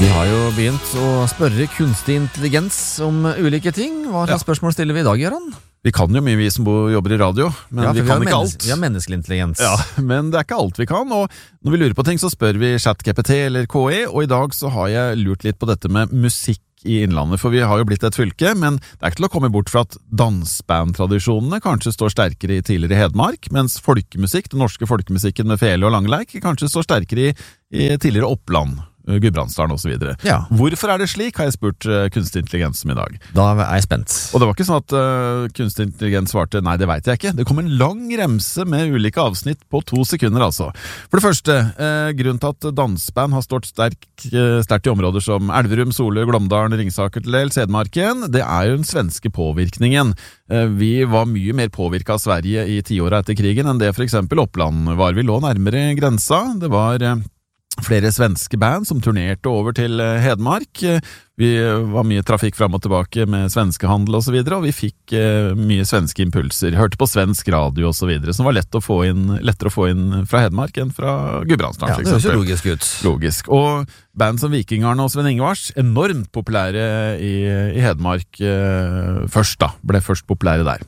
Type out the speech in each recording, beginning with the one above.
Vi har jo begynt å spørre kunstig intelligens om ulike ting. Hva slags spørsmål stiller vi i dag, Gøran? Vi kan jo mye, vi som jobber i radio, men vi kan ikke alt. Vi har menneskelig intelligens. Ja, men det er ikke alt vi kan, og når vi lurer på ting så spør vi ChatGPT eller KI, og i dag så har jeg lurt litt på dette med musikk i innlandet, for vi har jo blitt et fylke, men det er ikke til å komme bort fra at dansbandtradisjonene kanskje står sterkere i tidligere Hedmark, mens folkemusikk, den norske folkemusikken med fele og langleik, kanskje står sterkere i tidligere Oppland, Gudbrandsdalen og så videre. Ja. Hvorfor er det slik, har jeg spurt kunstig intelligens om i dag. Da er jeg spent. Og det var ikke sånn at kunstig intelligens svarte, nei, det vet jeg ikke. Det kom en lang remse med ulike avsnitt på 2 sekunder, altså. For det første, grunnen til at dansband har stått sterkt i områder som Elverum, Solør, Glåmdalen, Ringsaker til dels, Hedmarken, det er jo den svenske påvirkningen. Vi var mye mer påvirket av Sverige i 10-åra etter krigen enn det for eksempel Oppland var. Vi lå nærmere grensa. Det var flere svenske band som turnerte over til Hedmark. Vi var mye trafikk fram og tilbake med svenskehandel og så videre, og vi fikk mye svenske impulser. Hørte på svensk radio og så videre, som var lettere å få inn fra Hedmark enn fra Gudbrandsdalen, for eksempel. Ja, det høres jo logisk ut. Logisk. Og band som Vikingarne og Sven Ingvars, enormt populære i Hedmark først da, ble først populære der.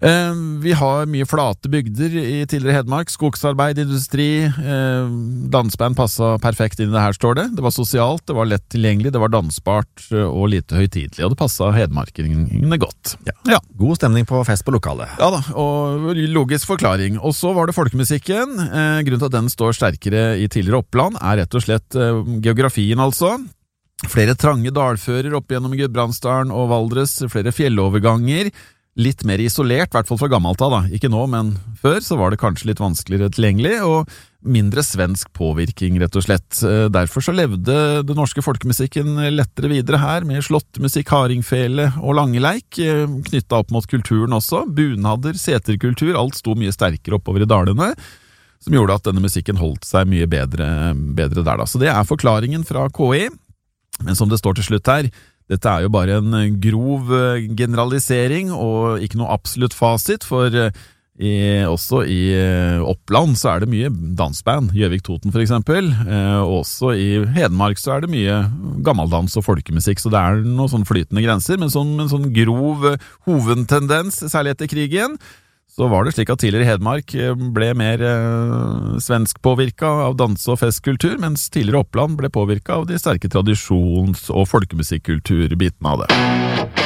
Vi har mye flate bygder i tidligere Hedmark, skogsarbeid, industri, dansband passet perfekt inn i det her, står det. Det var sosialt, det var lett tilgjengelig, det var dansbart og lite høytidelig, og det passet hedmarkingene godt. Ja. God stemning på fest på lokalet. Ja da, og logisk forklaring. Og så var det folkemusikken. Grunnen til at den står sterkere i tidligere Oppland er rett og slett geografien, altså. Flere trange dalfører opp gjennom Gudbrandsdalen og Valdres, flere fjelloverganger, litt mer isolert, i hvert fall fra gammelt av da. Ikke nå, men før så var det kanskje litt vanskeligere tilgjengelig, og mindre svensk påvirkning, rett og slett. Derfor så levde den norske folkemusikken lettere videre her, med slåttmusikk, hardingfele og langeleik, knyttet opp mot kulturen også. Bunader, seterkultur, alt sto mye sterkere oppover i dalene, som gjorde at denne musikken holdt seg mye bedre der da. Så det er forklaringen fra KI, men som det står til slutt her, dette er jo bare en grov generalisering og ikke noe absolutt fasit, for også i Oppland så er det mye dansband, Gjøvik Toten for eksempel, og også i Hedmark så er det mye gammeldans og folkemusikk, så det er noen sånn flytende grenser, men sånn grov hovedtendens, særlig etter krigen, så var det slik at tidligere Hedmark ble mer svensk påvirket av dans- og festkultur, mens tidligere Oppland ble påvirket av de sterke tradisjons- og folkemusikkulturbitene av det.